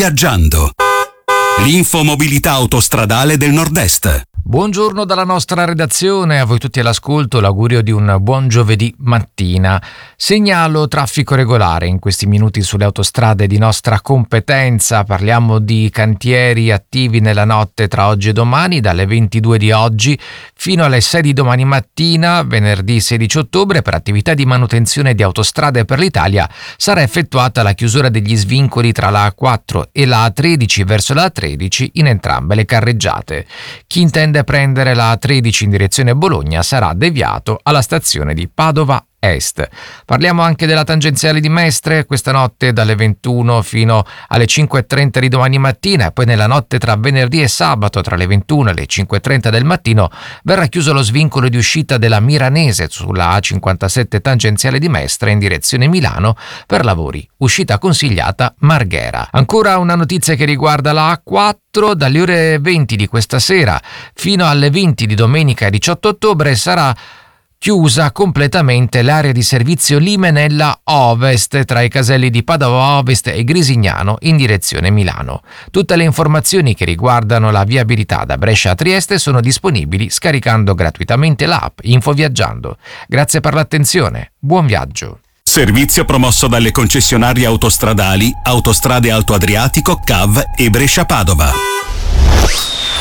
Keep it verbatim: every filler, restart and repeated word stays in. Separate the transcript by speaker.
Speaker 1: Viaggiando. L'infomobilità autostradale del Nord-Est.
Speaker 2: Buongiorno dalla nostra redazione, a voi tutti all'ascolto l'augurio di un buon giovedì mattina. Segnalo traffico regolare in questi minuti sulle autostrade di nostra competenza. Parliamo di cantieri attivi nella notte tra oggi e domani, dalle ventidue di oggi fino alle sei di domani mattina, venerdì sedici ottobre, per attività di manutenzione di autostrade per l'Italia sarà effettuata la chiusura degli svincoli tra la A quattro e la A tredici verso la A tredici in entrambe le carreggiate. Chi intende prendere la A tredici in direzione Bologna sarà deviato alla stazione di Padova Est. Parliamo anche della tangenziale di Mestre, questa notte dalle ventuno fino alle cinque e trenta di domani mattina, e poi nella notte tra venerdì e sabato tra le ventuno e le cinque e trenta del mattino verrà chiuso lo svincolo di uscita della Miranese sulla A cinquantasette tangenziale di Mestre in direzione Milano per lavori. Uscita consigliata Marghera. Ancora una notizia che riguarda la A quattro. Dalle ore venti di questa sera fino alle venti di domenica diciotto ottobre sarà chiusa completamente l'area di servizio Limenella Ovest tra i caselli di Padova Ovest e Grisignano in direzione Milano. Tutte le informazioni che riguardano la viabilità da Brescia a Trieste sono disponibili scaricando gratuitamente l'app InfoViaggiando. Grazie per l'attenzione, buon viaggio.
Speaker 1: Servizio promosso dalle concessionarie autostradali Autostrade Alto Adriatico, C A V e Brescia Padova.